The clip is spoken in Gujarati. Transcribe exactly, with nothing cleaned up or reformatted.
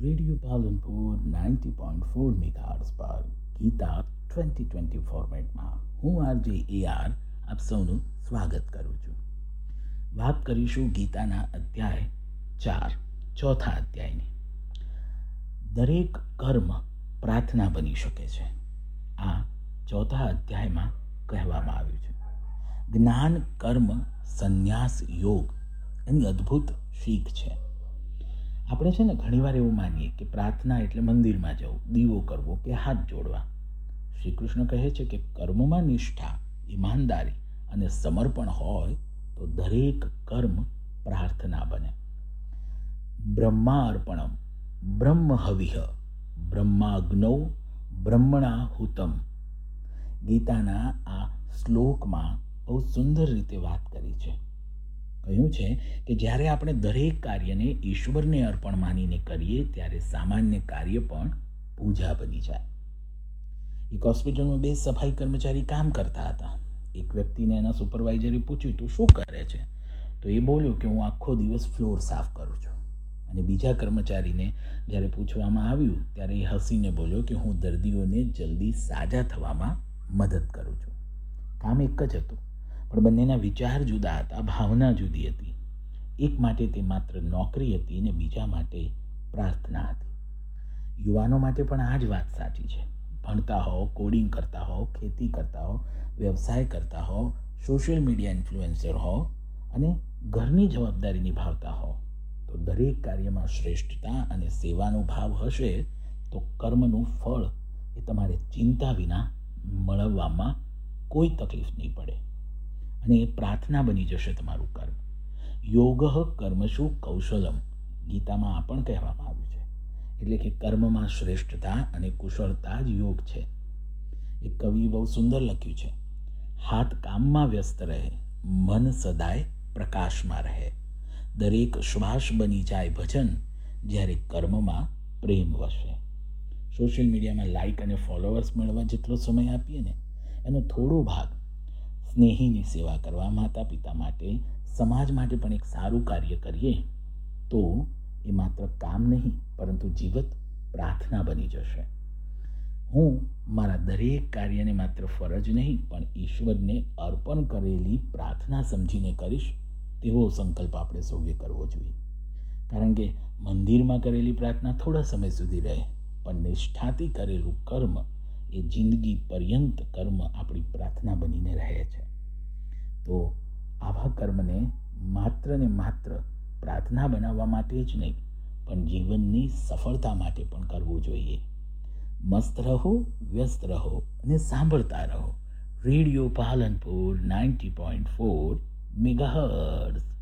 Radio Palanpur ninety point four megahertz પર ગીતા ટ્વેન્ટી ટ્વેન્ટી ફોર્મેટમાં હું આરજે એ આર આપ સૌનું સ્વાગત કરું છું. વાત કરીશું ગીતાના અધ્યાય ચાર ચોથા અધ્યાયની. દરેક કર્મ પ્રાર્થના બની શકે છે. આ ચોથા અધ્યાયમાં કહેવામાં આવ્યું છે. જ્ઞાન કર્મ સંન્યાસ યોગ એની અદ્ભુત શીખ છે. આપણે છે ને ઘણીવાર એવું માનીએ કે પ્રાર્થના એટલે મંદિરમાં જવું, દીવો કરવો કે હાથ જોડવા. શ્રી કૃષ્ણ કહે છે કે કર્મમાં નિષ્ઠા, ઈમાનદારી અને સમર્પણ હોય તો દરેક કર્મ પ્રાર્થના બને. બ્રહ્માર્પણમ બ્રહ્મ હવિહ બ્રહ્માગ્નૌ બ્રહ્મણા હુતમ. ગીતાના આ શ્લોકમાં બહુ સુંદર રીતે વાત કરી છે. કહ્યું છે કે જ્યારે આપણે દરેક કાર્યને ઈશ્વરને અર્પણ માનીને કરીએ ત્યારે સામાન્ય કાર્ય પણ પૂજા બની જાય. એક હોસ્પિટલમાં બે સફાઈ કર્મચારી કામ કરતા હતા. એક વ્યક્તિને એના સુપરવાઇઝરે પૂછ્યું, તું શું કરે છે? તો એ બોલ્યો કે હું આખો દિવસ ફ્લોર સાફ કરું છું. અને બીજા કર્મચારીને જ્યારે પૂછવામાં આવ્યું ત્યારે એ હસીને બોલ્યો કે હું દર્દીઓને જલ્દી સાજા થવામાં મદદ કરું છું. કામ એક જ હતું, પણ બંનેના વિચાર જુદા હતા, ભાવના જુદી હતી. એક માટે તે માત્ર નોકરી હતી અને બીજા માટે પ્રાર્થના હતી. યુવાનો માટે પણ આ જ વાત સાચી છે. ભણતા હો, કોડિંગ કરતા હો, ખેતી કરતા હો, વ્યવસાય કરતા હો, સોશિયલ મીડિયા ઇન્ફ્લુએન્સર હો અને ઘરની જવાબદારી નિભાવતા હો, તો દરેક કાર્યમાં શ્રેષ્ઠતા અને સેવાનો ભાવ હશે તો કર્મનું ફળ એ તમારે ચિંતા વિના મળવામાં કોઈ તકલીફ નહીં પડે અને એ પ્રાર્થના બની જશે તમારું કર્મ. યોગ કર્મશુ કૌશલમ ગીતામાં આ પણ કહેવામાં આવ્યું છે. એટલે કે કર્મમાં શ્રેષ્ઠતા અને કુશળતા જ યોગ છે. એક કવિએ બહુ સુંદર લખ્યું છે, હાથ કામમાં વ્યસ્ત રહે, મન સદાય પ્રકાશમાં રહે. દરેક શ્વાસ બની જાય ભજન જ્યારે કર્મમાં પ્રેમ વસે. સોશિયલ મીડિયામાં લાઇક અને ફોલોઅર્સ મેળવવા જેટલો સમય આપીએ ને એનો થોડો ભાગ સ્નેહીની સેવા કરવા, માતા પિતા માટે, સમાજ માટે પણ એક સારું કાર્ય કરીએ તો એ માત્ર કામ નહીં પરંતુ જીવત પ્રાર્થના બની જશે. હું મારા દરેક કાર્યને માત્ર ફરજ નહીં પણ ઈશ્વરને અર્પણ કરેલી પ્રાર્થના સમજીને કરીશ તેવો સંકલ્પ આપણે સૌએ કરવો જોઈએ. કારણ કે મંદિરમાં કરેલી પ્રાર્થના થોડા સમય સુધી રહે, પણ નિષ્ઠાથી કરેલું કર્મ એ જિંદગી પર્યંત કર્મ આપણી પ્રાર્થના બનીને રહે છે. તો આવા કર્મને માત્ર ને માત્ર પ્રાર્થના બનાવવા માટે જ નહીં પણ જીવનની સફળતા માટે પણ કરવું જોઈએ. મસ્ત રહો, વ્યસ્ત રહો અને સાંભળતા રહો radio Palanpur ninety point four megahertz.